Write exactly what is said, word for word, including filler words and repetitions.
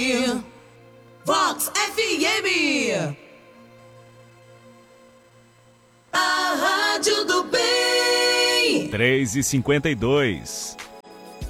Vox F M, a rádio do bem. três e cinquenta e dois.